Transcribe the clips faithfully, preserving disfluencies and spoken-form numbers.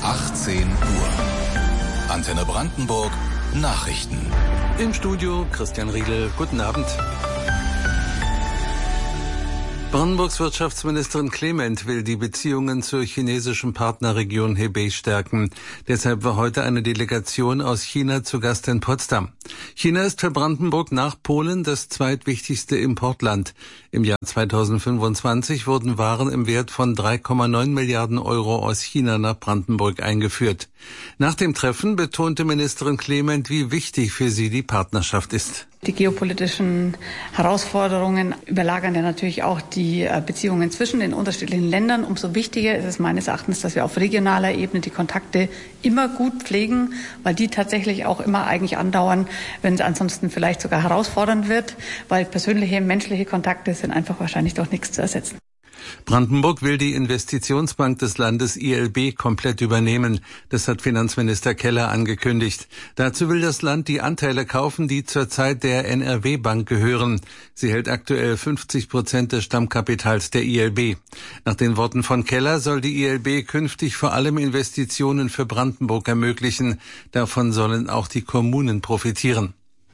achtzehn Uhr. Antenne Brandenburg Nachrichten. Im Studio Christian Riegel. Guten Abend. Brandenburgs Wirtschaftsministerin Clement will die Beziehungen zur chinesischen Partnerregion Hebei stärken. Deshalb war heute eine Delegation aus China zu Gast in Potsdam. China ist für Brandenburg nach Polen das zweitwichtigste Importland. Im Jahr zweitausendfünfundzwanzig wurden Waren im Wert von drei Komma neun Milliarden Euro aus China nach Brandenburg eingeführt. Nach dem Treffen betonte Ministerin Clement, wie wichtig für sie die Partnerschaft ist. Die geopolitischen Herausforderungen überlagern ja natürlich auch die Beziehungen zwischen den unterschiedlichen Ländern. Umso wichtiger ist es meines Erachtens, dass wir auf regionaler Ebene die Kontakte immer gut pflegen, weil die tatsächlich auch immer eigentlich andauern, wenn es ansonsten vielleicht sogar herausfordernd wird, weil persönliche, menschliche Kontakte sind einfach wahrscheinlich doch nichts zu ersetzen. Brandenburg will die Investitionsbank des Landes I L B komplett übernehmen. Das hat Finanzminister Keller angekündigt. Dazu will das Land die Anteile kaufen, die zurzeit der N R W-Bank gehören. Sie hält aktuell fünfzig Prozent des Stammkapitals der I L B. Nach den Worten von Keller soll die I L B künftig vor allem Investitionen für Brandenburg ermöglichen. Davon sollen auch die Kommunen profitieren.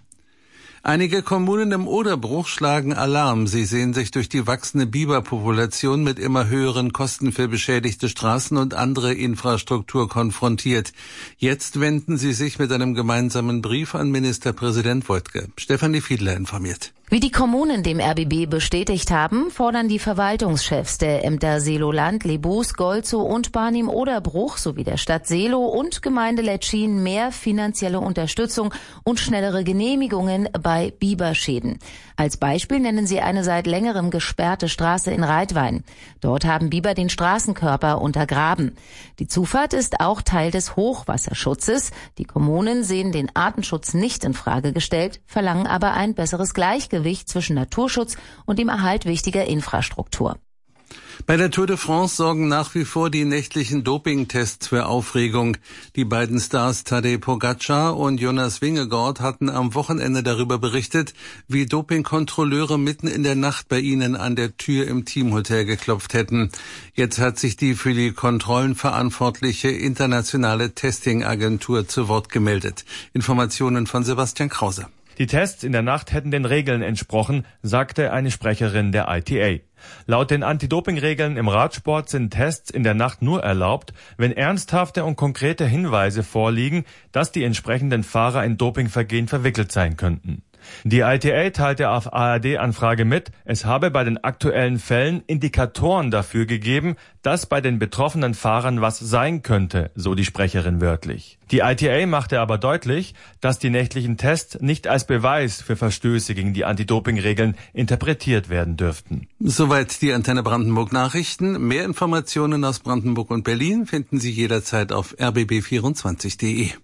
Einige Kommunen im Oderbruch schlagen Alarm. Sie sehen sich durch die wachsende Biberpopulation mit immer höheren Kosten für beschädigte Straßen und andere Infrastruktur konfrontiert. Jetzt wenden sie sich mit einem gemeinsamen Brief an Ministerpräsident Woidke. Stefanie Fiedler informiert. Wie die Kommunen dem R B B bestätigt haben, fordern die Verwaltungschefs der Ämter Seelow-Land, Lebus, Golzow und Barnim-Oderbruch sowie der Stadt Seelow und Gemeinde Letschin mehr finanzielle Unterstützung und schnellere Genehmigungen bei Biberschäden. Als Beispiel nennen sie eine seit längerem gesperrte Straße in Reitwein. Dort haben Biber den Straßenkörper untergraben. Die Zufahrt ist auch Teil des Hochwasserschutzes. Die Kommunen sehen den Artenschutz nicht in Frage gestellt, verlangen aber ein besseres Gleichgewicht zwischen Naturschutz und dem Erhalt wichtiger Infrastruktur. Bei der Tour de France sorgen nach wie vor die nächtlichen Dopingtests für Aufregung. Die beiden Stars Tadej Pogačar und Jonas Vingegaard hatten am Wochenende darüber berichtet, wie Dopingkontrolleure mitten in der Nacht bei ihnen an der Tür im Teamhotel geklopft hätten. Jetzt hat sich die für die Kontrollen verantwortliche internationale Testingagentur zu Wort gemeldet. Informationen von Sebastian Krause. Die Tests in der Nacht hätten den Regeln entsprochen, sagte eine Sprecherin der I T A. Laut den Anti-Doping-Regeln im Radsport sind Tests in der Nacht nur erlaubt, wenn ernsthafte und konkrete Hinweise vorliegen, dass die entsprechenden Fahrer in Dopingvergehen verwickelt sein könnten. Die I T A teilte auf A R D-Anfrage mit, es habe bei den aktuellen Fällen Indikatoren dafür gegeben, dass bei den betroffenen Fahrern was sein könnte, so die Sprecherin wörtlich. Die I T A machte aber deutlich, dass die nächtlichen Tests nicht als Beweis für Verstöße gegen die Anti-Doping-Regeln interpretiert werden dürften. Soweit die Antenne Brandenburg Nachrichten. Mehr Informationen aus Brandenburg und Berlin finden Sie jederzeit auf r b b vierundzwanzig punkt d e.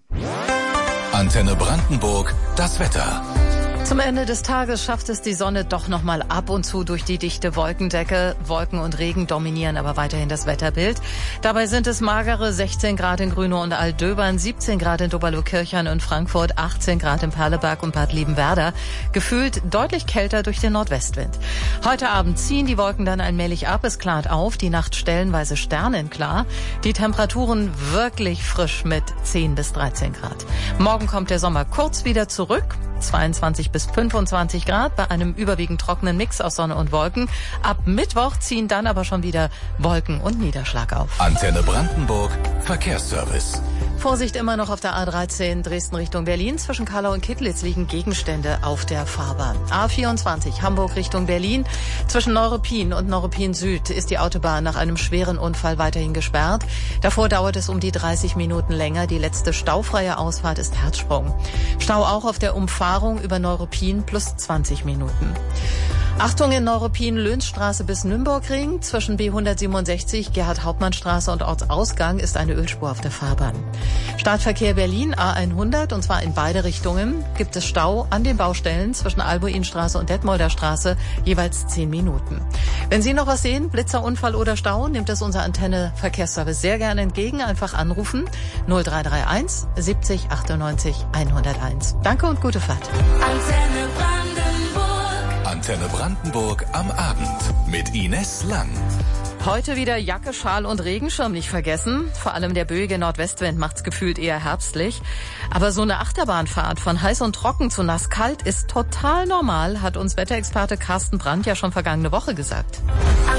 Antenne Brandenburg, das Wetter. Zum Ende des Tages schafft es die Sonne doch noch mal ab und zu durch die dichte Wolkendecke. Wolken und Regen dominieren aber weiterhin das Wetterbild. Dabei sind es magere sechzehn Grad in Grünow und Altdöbern, siebzehn Grad in Doberlo-Kirchheim und Frankfurt, achtzehn Grad in Perleberg und Bad Liebenwerda. Gefühlt deutlich kälter durch den Nordwestwind. Heute Abend ziehen die Wolken dann allmählich ab. Es klart auf, die Nacht stellenweise sternenklar. Die Temperaturen wirklich frisch mit zehn bis dreizehn Grad. Morgen kommt der Sommer kurz wieder zurück. zweiundzwanzig bis fünfundzwanzig Grad bei einem überwiegend trockenen Mix aus Sonne und Wolken. Ab Mittwoch ziehen dann aber schon wieder Wolken und Niederschlag auf. Antenne Brandenburg Verkehrsservice. Vorsicht immer noch auf der A dreizehn Dresden Richtung Berlin. Zwischen Kallau und Kittlitz liegen Gegenstände auf der Fahrbahn. A vierundzwanzig Hamburg Richtung Berlin. Zwischen Neuruppin und Neuruppin Süd ist die Autobahn nach einem schweren Unfall weiterhin gesperrt. Davor dauert es um die dreißig Minuten länger. Die letzte staufreie Ausfahrt ist Herzsprung. Stau auch auf der Umfahrung über Neuruppin plus zwanzig Minuten. Achtung in Neuruppin, Löhnstraße bis Nürnbergring. Zwischen B hundertsiebenundsechzig, Gerhard-Hauptmann-Straße und Ortsausgang ist eine Ölspur auf der Fahrbahn. Startverkehr Berlin, A hundert, und zwar in beide Richtungen. Gibt es Stau an den Baustellen zwischen Albuinstraße und Detmolder Straße, jeweils zehn Minuten. Wenn Sie noch was sehen, Blitzer, Unfall oder Stau, nimmt es unser Antenne Verkehrsservice sehr gerne entgegen. Einfach anrufen null drei drei eins siebzig achtundneunzig hunderteins. Danke und gute Fahrt. Antenne Brandenburg. Antenne Brandenburg am Abend mit Ines Lang. Heute wieder Jacke, Schal und Regenschirm nicht vergessen. Vor allem der böige Nordwestwind macht's gefühlt eher herbstlich. Aber so eine Achterbahnfahrt von heiß und trocken zu nass-kalt ist total normal, hat uns Wetterexperte Carsten Brandt ja schon vergangene Woche gesagt.